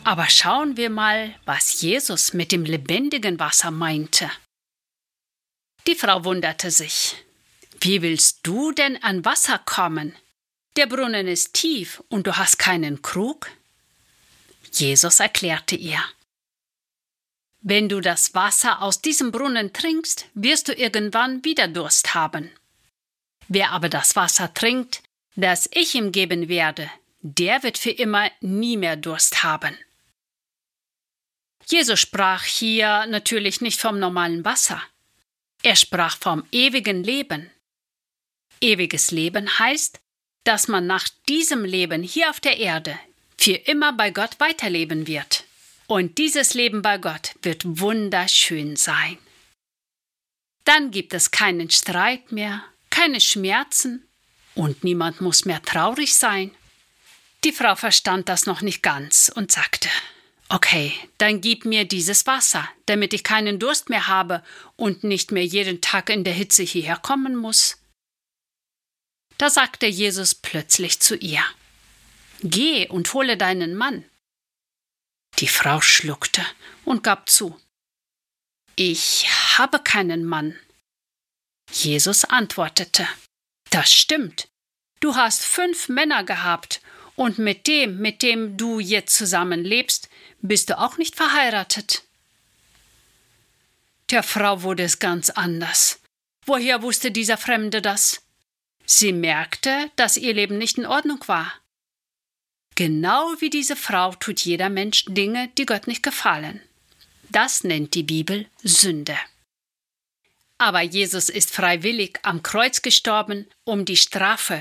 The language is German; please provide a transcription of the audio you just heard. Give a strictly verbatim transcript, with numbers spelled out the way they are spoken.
Aber schauen wir mal, was Jesus mit dem lebendigen Wasser meinte. Die Frau wunderte sich. Wie willst du denn an Wasser kommen? Der Brunnen ist tief und du hast keinen Krug? Jesus erklärte ihr: Wenn du das Wasser aus diesem Brunnen trinkst, wirst du irgendwann wieder Durst haben. Wer aber das Wasser trinkt, das ich ihm geben werde, der wird für immer nie mehr Durst haben. Jesus sprach hier natürlich nicht vom normalen Wasser. Er sprach vom ewigen Leben. Ewiges Leben heißt, dass man nach diesem Leben hier auf der Erde für immer bei Gott weiterleben wird. Und dieses Leben bei Gott wird wunderschön sein. Dann gibt es keinen Streit mehr, keine Schmerzen und niemand muss mehr traurig sein. Die Frau verstand das noch nicht ganz und sagte: Okay, dann gib mir dieses Wasser, damit ich keinen Durst mehr habe und nicht mehr jeden Tag in der Hitze hierher kommen muss. Da sagte Jesus plötzlich zu ihr: Geh und hole deinen Mann. Die Frau schluckte und gab zu: Ich habe keinen Mann. Jesus antwortete: Das stimmt. Du hast fünf Männer gehabt und mit dem, mit dem du jetzt zusammenlebst, bist du auch nicht verheiratet. Der Frau wurde es ganz anders. Woher wusste dieser Fremde das? Sie merkte, dass ihr Leben nicht in Ordnung war. Genau wie diese Frau tut jeder Mensch Dinge, die Gott nicht gefallen. Das nennt die Bibel Sünde. Aber Jesus ist freiwillig am Kreuz gestorben, um die Strafe